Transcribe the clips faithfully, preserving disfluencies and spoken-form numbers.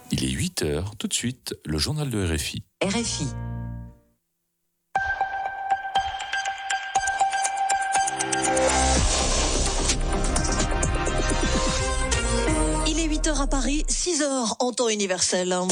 Il est huit heures, tout de suite, le journal de R F I. R F I. Il est huit heures à Paris, six heures en temps universel. R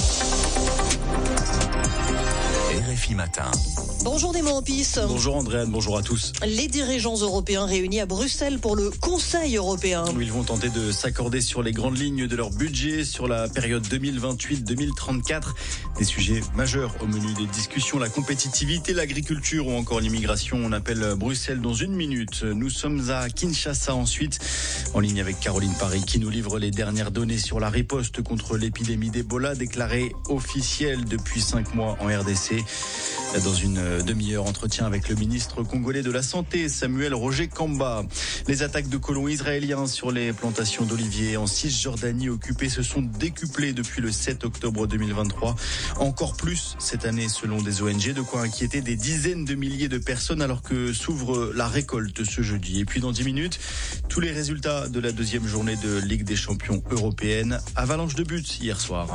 F I matin. Bonjour Nemo Opis. Bonjour Andréane, bonjour à tous. Les dirigeants européens réunis à Bruxelles pour le Conseil européen. Ils vont tenter de s'accorder sur les grandes lignes de leur budget sur la période deux mille vingt-huit deux mille trente-quatre. Des sujets majeurs au menu des discussions, la compétitivité, l'agriculture ou encore l'immigration. On appelle Bruxelles dans une minute. Nous sommes à Kinshasa ensuite, en ligne avec Caroline Parry qui nous livre les dernières données sur la riposte contre l'épidémie d'Ebola déclarée officielle depuis cinq mois en R D C. Dans une demi-heure, entretien avec le ministre congolais de la Santé, Samuel Roger Kamba. Les attaques de colons israéliens sur les plantations d'oliviers en Cisjordanie occupées se sont décuplées depuis le sept octobre deux mille vingt-trois. Encore plus cette année selon des O N G, de quoi inquiéter des dizaines de milliers de personnes alors que s'ouvre la récolte ce jeudi. Et puis dans dix minutes, tous les résultats de la deuxième journée de Ligue des champions européenne. Avalanche de buts hier soir.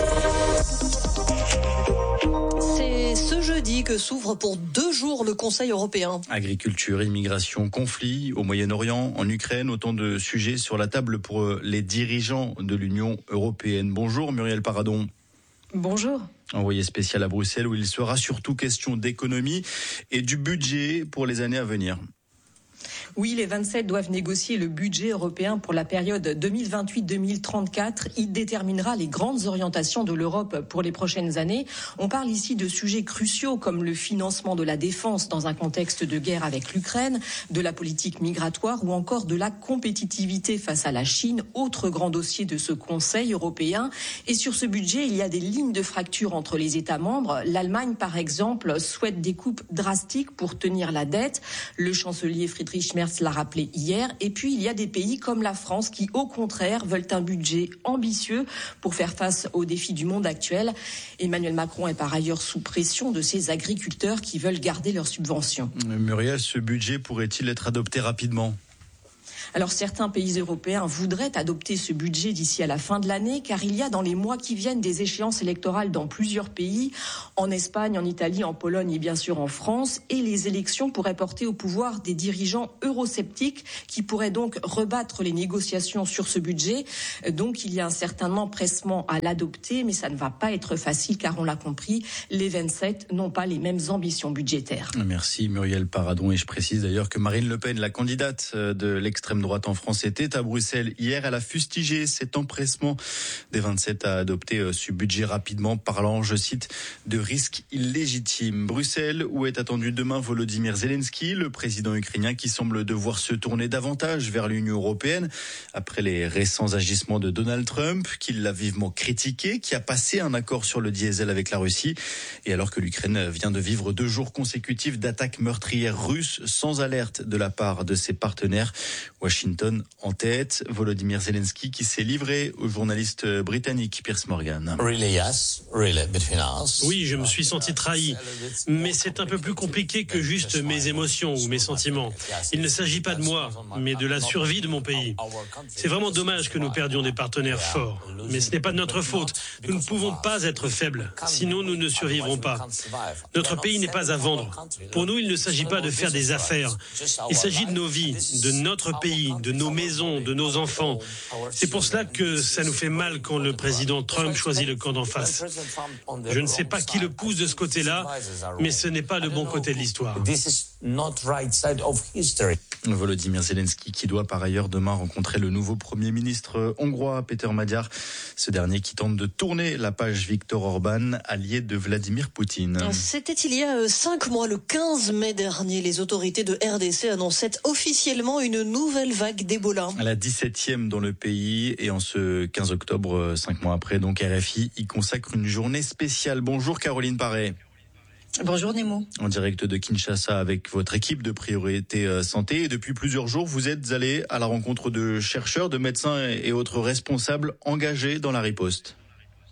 C'est ce jeudi que s'ouvre pour deux jours le Conseil européen. Agriculture, immigration, conflit au Moyen-Orient, en Ukraine, autant de sujets sur la table pour les dirigeants de l'Union européenne. Bonjour Muriel Paradon. Bonjour. Envoyé spécial à Bruxelles où il sera surtout question d'économie et du budget pour les années à venir. Oui, les vingt-sept doivent négocier le budget européen pour la période deux mille vingt-huit deux mille trente-quatre. Il déterminera les grandes orientations de l'Europe pour les prochaines années. On parle ici de sujets cruciaux comme le financement de la défense dans un contexte de guerre avec l'Ukraine, de la politique migratoire ou encore de la compétitivité face à la Chine, autre grand dossier de ce Conseil européen. Et sur ce budget, il y a des lignes de fracture entre les États membres. L'Allemagne, par exemple, souhaite des coupes drastiques pour tenir la dette. Le chancelier Friedrich Merz l'a rappelé hier. Et puis, il y a des pays comme la France qui, au contraire, veulent un budget ambitieux pour faire face aux défis du monde actuel. Emmanuel Macron est par ailleurs sous pression de ses agriculteurs qui veulent garder leurs subventions. Muriel, ce budget pourrait-il être adopté rapidement ? Alors certains pays européens voudraient adopter ce budget d'ici à la fin de l'année car il y a dans les mois qui viennent des échéances électorales dans plusieurs pays, en Espagne, en Italie, en Pologne et bien sûr en France, et les élections pourraient porter au pouvoir des dirigeants eurosceptiques qui pourraient donc rebattre les négociations sur ce budget. Donc il y a un certain empressement à l'adopter, mais ça ne va pas être facile car on l'a compris, les vingt-sept n'ont pas les mêmes ambitions budgétaires. Merci Muriel Paradon, et je précise d'ailleurs que Marine Le Pen, la candidate de l'extrême droite en France, était à Bruxelles hier. Elle a fustigé cet empressement des vingt-sept à adopter ce budget rapidement, parlant, je cite, de risques illégitimes. Bruxelles, où est attendu demain Volodymyr Zelensky, le président ukrainien qui semble devoir se tourner davantage vers l'Union européenne après les récents agissements de Donald Trump, qui l'a vivement critiqué, qui a passé un accord sur le diesel avec la Russie. Et alors que l'Ukraine vient de vivre deux jours consécutifs d'attaques meurtrières russes sans alerte de la part de ses partenaires, Washington en tête, Volodymyr Zelensky qui s'est livré au journaliste britannique Piers Morgan. Oui, je me suis senti trahi, mais c'est un peu plus compliqué que juste mes émotions ou mes sentiments. Il ne s'agit pas de moi, mais de la survie de mon pays. C'est vraiment dommage que nous perdions des partenaires forts, mais ce n'est pas de notre faute. Nous ne pouvons pas être faibles, sinon nous ne survivrons pas. Notre pays n'est pas à vendre. Pour nous, il ne s'agit pas de faire des affaires. Il s'agit de nos vies, de notre pays, de nos maisons, de nos enfants. C'est pour cela que ça nous fait mal quand le président Trump choisit le camp d'en face. Je ne sais pas qui le pousse de ce côté-là, mais ce n'est pas le bon côté de l'histoire. Volodymyr Zelensky qui doit par ailleurs demain rencontrer le nouveau Premier ministre hongrois, Péter Magyar. Ce dernier qui tente de tourner la page Viktor Orban, allié de Vladimir Poutine. C'était il y a cinq mois, le quinze mai dernier, les autorités de R D C annonçaient officiellement une nouvelle vague d'Ebola. La dix-septième dans le pays, et en ce quinze octobre, cinq mois après, donc R F I y consacre une journée spéciale. Bonjour Caroline Paré. Bonjour Nemo. En direct de Kinshasa avec votre équipe de Priorité Santé. Et depuis plusieurs jours, vous êtes allé à la rencontre de chercheurs, de médecins et autres responsables engagés dans la riposte.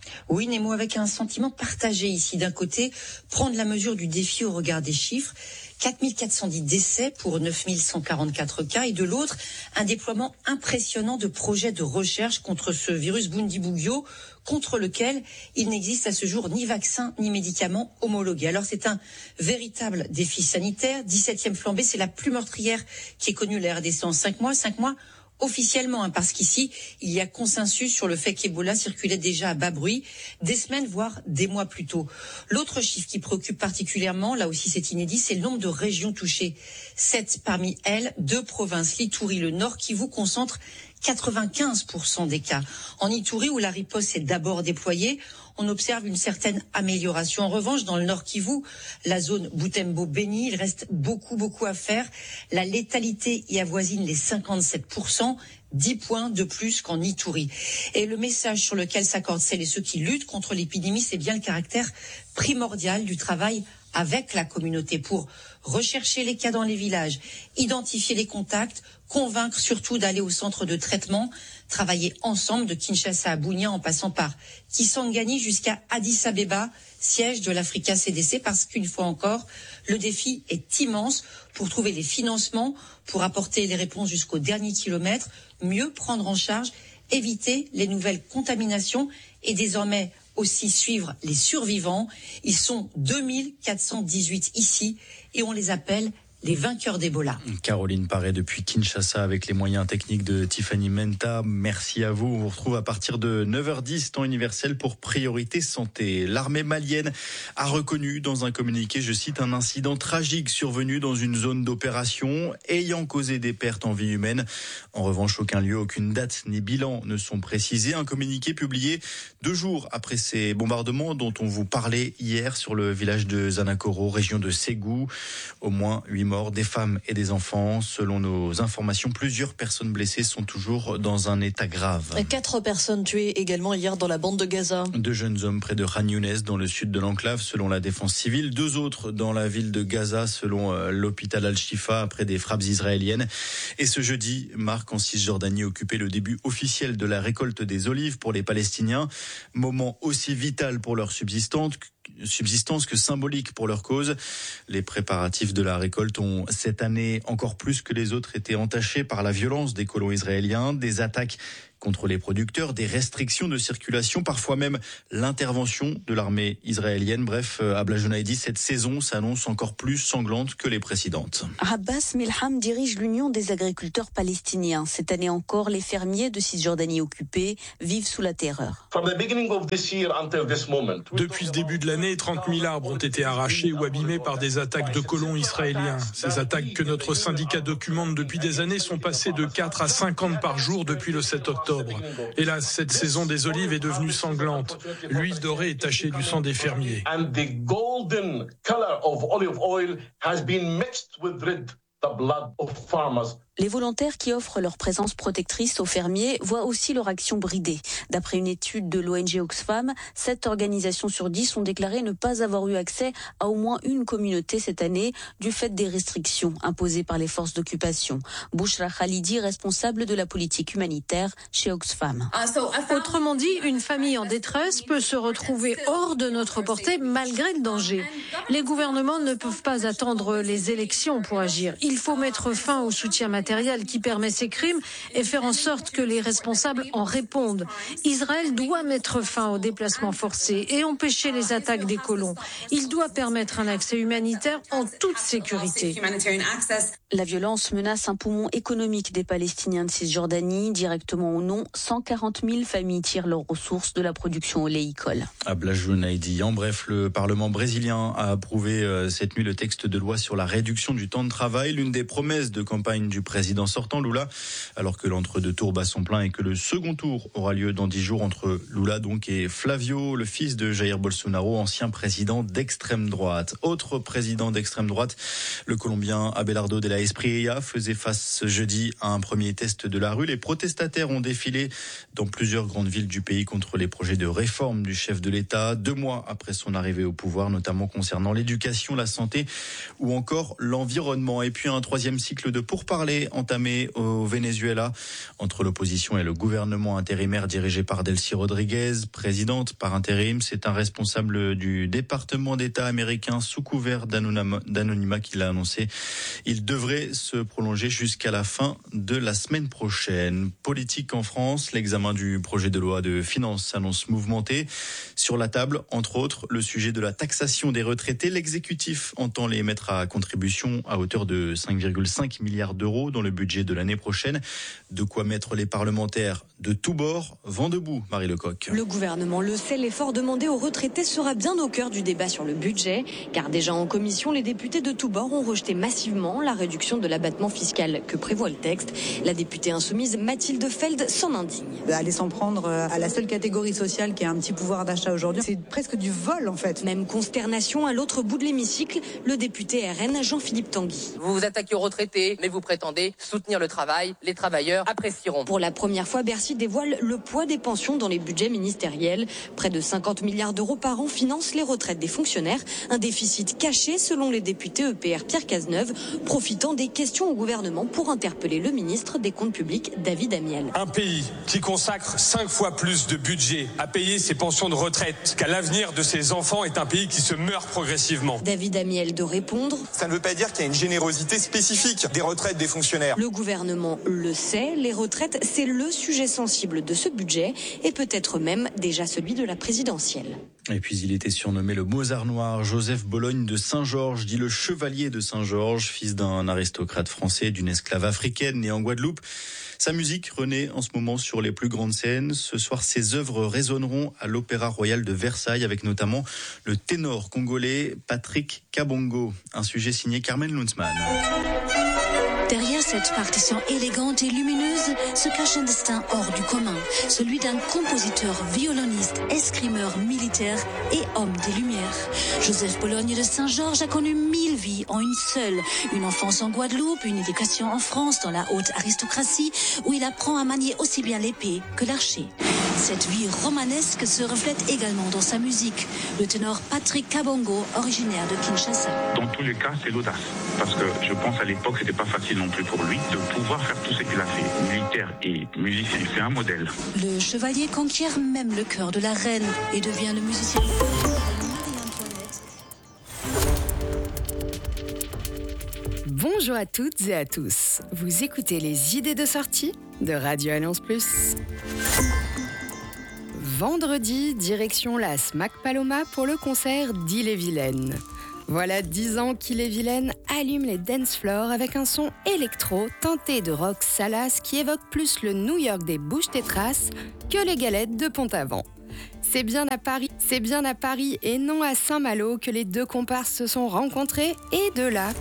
Oui, Nemo, avec un sentiment partagé ici. D'un côté, prendre la mesure du défi au regard des chiffres, quatre mille quatre cent dix décès pour neuf mille cent quarante-quatre cas, et de l'autre, un déploiement impressionnant de projets de recherche contre ce virus Bundibugyo, contre lequel il n'existe à ce jour ni vaccin ni médicaments homologués. Alors c'est un véritable défi sanitaire. dix-septième flambée, c'est la plus meurtrière qui ait connu la R D C en cinq mois. Cinq mois officiellement, hein, parce qu'ici, il y a consensus sur le fait qu'Ebola circulait déjà à bas bruit, des semaines, voire des mois plus tôt. L'autre chiffre qui préoccupe particulièrement, là aussi c'est inédit, c'est le nombre de régions touchées. Sept parmi elles, deux provinces, l'Ituri, le Nord Kivu, concentrent quatre-vingt-quinze pour cent des cas. En Ituri, où la riposte s'est d'abord déployée, on observe une certaine amélioration. En revanche, dans le Nord Kivu, la zone Butembo-Beni, il reste beaucoup, beaucoup à faire. La létalité y avoisine les cinquante-sept pour cent, dix points de plus qu'en Ituri. Et le message sur lequel s'accordent celles et ceux qui luttent contre l'épidémie, c'est bien le caractère primordial du travail avec la communauté pour rechercher les cas dans les villages, identifier les contacts, convaincre surtout d'aller au centre de traitement, travailler ensemble de Kinshasa à Bunia en passant par Kisangani jusqu'à Addis Abeba, siège de l'Africa C D C, parce qu'une fois encore, le défi est immense pour trouver les financements, pour apporter les réponses jusqu'au dernier kilomètre, mieux prendre en charge, éviter les nouvelles contaminations et désormais aussi suivre les survivants. Ils sont deux mille quatre cent dix-huit ici et on les appelle les vainqueurs d'Ebola. Caroline Paré depuis Kinshasa avec les moyens techniques de Tiffany Menta. Merci à vous. On vous retrouve à partir de neuf heures dix, temps universel pour Priorité Santé. L'armée malienne a reconnu dans un communiqué, je cite, un incident tragique survenu dans une zone d'opération ayant causé des pertes en vie humaine. En revanche, aucun lieu, aucune date ni bilan ne sont précisés. Un communiqué publié deux jours après ces bombardements dont on vous parlait hier sur le village de Zanakoro, région de Ségou. Au moins huit morts, des femmes et des enfants. Selon nos informations, plusieurs personnes blessées sont toujours dans un état grave. Quatre personnes tuées également hier dans la bande de Gaza. Deux jeunes hommes près de Khan Younes dans le sud de l'enclave selon la défense civile. Deux autres dans la ville de Gaza selon l'hôpital Al-Shifa après des frappes israéliennes. Et ce jeudi, marque en Cisjordanie occupé le début officiel de la récolte des olives pour les Palestiniens. Moment aussi vital pour leur subsistance subsistance que symbolique pour leur cause. Les préparatifs de la récolte ont cette année encore plus que les autres été entachés par la violence des colons israéliens, des attaques contre les producteurs, des restrictions de circulation, parfois même l'intervention de l'armée israélienne. Bref, Abla Jounaidi, cette saison s'annonce encore plus sanglante que les précédentes. Abbas Milham dirige l'Union des agriculteurs palestiniens. Cette année encore, les fermiers de Cisjordanie occupée vivent sous la terreur. Depuis le début de l'année, trente mille arbres ont été arrachés ou abîmés par des attaques de colons israéliens. Ces attaques que notre syndicat documente depuis des années sont passées de quatre à cinquante par jour depuis le sept octobre. Hélas, cette saison des olives est devenue sanglante. L'huile dorée est tachée du sang des fermiers. And the golden color of olive oil has been mixed with red, the blood of farmers. Les volontaires qui offrent leur présence protectrice aux fermiers voient aussi leur action bridée. D'après une étude de l'O N G Oxfam, sept organisations sur dix ont déclaré ne pas avoir eu accès à au moins une communauté cette année du fait des restrictions imposées par les forces d'occupation. Bouchra Khalidi, responsable de la politique humanitaire chez Oxfam. Autrement dit, une famille en détresse peut se retrouver hors de notre portée malgré le danger. Les gouvernements ne peuvent pas attendre les élections pour agir. Il faut mettre fin au soutien matériel qui permet ces crimes et faire en sorte que les responsables en répondent. Israël doit mettre fin aux déplacements forcés et empêcher les attaques des colons. Il doit permettre un accès humanitaire en toute sécurité. La violence menace un poumon économique des Palestiniens de Cisjordanie. Directement ou non, cent quarante mille familles tirent leurs ressources de la production oléicole. Abla Jounaidi. En bref, le Parlement brésilien a approuvé cette nuit le texte de loi sur la réduction du temps de travail, l'une des promesses de campagne du président sortant Lula, alors que l'entre-deux tours bat son plein et que le second tour aura lieu dans dix jours entre Lula donc et Flavio, le fils de Jair Bolsonaro, ancien président d'extrême droite. Autre président d'extrême droite, le Colombien Abelardo de la Espriella faisait face ce jeudi à un premier test de la rue. Les protestataires ont défilé dans plusieurs grandes villes du pays contre les projets de réforme du chef de l'État, deux mois après son arrivée au pouvoir, notamment concernant l'éducation, la santé ou encore l'environnement. Et puis un troisième cycle de pourparlers entamé au Venezuela entre l'opposition et le gouvernement intérimaire dirigé par Delcy Rodriguez, présidente par intérim. C'est un responsable du département d'État américain sous couvert d'anonymat qui l'a annoncé. Il devrait se prolonger jusqu'à la fin de la semaine prochaine. Politique en France, l'examen du projet de loi de finances s'annonce mouvementé. Sur la table, entre autres, le sujet de la taxation des retraités. L'exécutif entend les mettre à contribution à hauteur de cinq virgule cinq milliards d'euros dans le budget de l'année prochaine. De quoi mettre les parlementaires de tous bords vent debout, Marie Lecoq. Le gouvernement le sait, l'effort demandé aux retraités sera bien au cœur du débat sur le budget, car déjà en commission, les députés de tous bords ont rejeté massivement la réduction de l'abattement fiscal que prévoit le texte. La députée insoumise Mathilde Feld s'en indigne. Aller s'en prendre à la seule catégorie sociale qui a un petit pouvoir d'achat aujourd'hui, c'est presque du vol en fait. Même consternation à l'autre bout de l'hémicycle, le député R N Jean-Philippe Tanguy. Vous vous attaquez aux retraités, mais vous prétendez soutenir le travail. Les travailleurs apprécieront. Pour la première fois, Bercy dévoile le poids des pensions dans les budgets ministériels. Près de cinquante milliards d'euros par an financent les retraites des fonctionnaires. Un déficit caché selon les députés E P R Pierre Cazeneuve, profitant des questions au gouvernement pour interpeller le ministre des Comptes publics David Amiel. Un pays qui consacre cinq fois plus de budget à payer ses pensions de retraite qu'à l'avenir de ses enfants est un pays qui se meurt progressivement. David Amiel de répondre. Ça ne veut pas dire qu'il y a une générosité spécifique des retraites des fonctionnaires. Le gouvernement le sait, les retraites, c'est le sujet sensible de ce budget et peut-être même déjà celui de la présidentielle. Et puis il était surnommé le Mozart noir. Joseph Bologne de Saint-Georges, dit le chevalier de Saint-Georges, fils d'un aristocrate français, d'une esclave africaine née en Guadeloupe. Sa musique renaît en ce moment sur les plus grandes scènes. Ce soir, ses œuvres résonneront à l'Opéra Royal de Versailles avec notamment le ténor congolais Patrick Kabongo. Un sujet signé Carmen Lunzmann. Derrière cette partition élégante et lumineuse se cache un destin hors du commun, celui d'un compositeur, violoniste, escrimeur militaire et homme des Lumières. Joseph Bologne de Saint-Georges a connu mille vies en une seule. Une enfance en Guadeloupe, une éducation en France dans la haute aristocratie où il apprend à manier aussi bien l'épée que l'archer. Cette vie romanesque se reflète également dans sa musique. Le ténor Patrick Kabongo, originaire de Kinshasa. Dans tous les cas, c'est l'audace. Parce que je pense à l'époque, c'était pas facile non plus pour lui de pouvoir faire tout ce qu'il a fait. Militaire et musicien, c'est un modèle. Le chevalier conquiert même le cœur de la reine et devient le musicien favori de Marie-Antoinette. Bonjour à toutes et à tous. Vous écoutez les idées de sortie de Radio Alliance Plus. Vendredi, direction la Smack Paloma pour le concert d'Ille-et-Vilaine. Voilà dix ans qu'Ille-et-Vilaine allume les dance floors avec un son électro teinté de rock salace qui évoque plus le New York des Bouches Tétras que les galettes de Pont-Aven. C'est bien à Paris, c'est bien à Paris et non à Saint-Malo que les deux comparses se sont rencontrés et de là